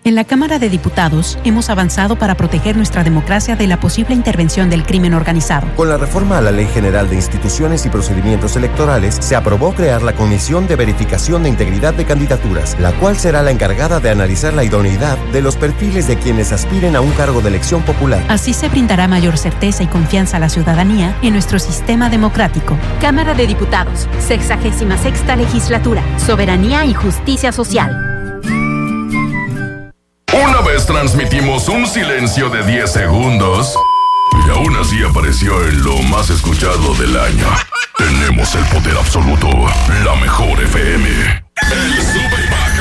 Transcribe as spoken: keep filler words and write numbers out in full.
En la Cámara de Diputados hemos avanzado para proteger nuestra democracia de la posible intervención del crimen organizado. Con la reforma a la Ley General de Instituciones y Procedimientos Electorales, se aprobó crear la Comisión de Verificación de Integridad de Candidaturas, la cual será la encargada de analizar la idoneidad de los perfiles de quienes aspiren a un cargo de elección popular. Así se brindará mayor certeza y confianza a la ciudadanía en nuestro sistema democrático. Cámara de Diputados, sexagésima sexta legislatura, soberanía y justicia social. Una vez transmitimos un silencio de diez segundos y aún así apareció en lo más escuchado del año. Tenemos el poder absoluto, la mejor F M. El Sube y Baja.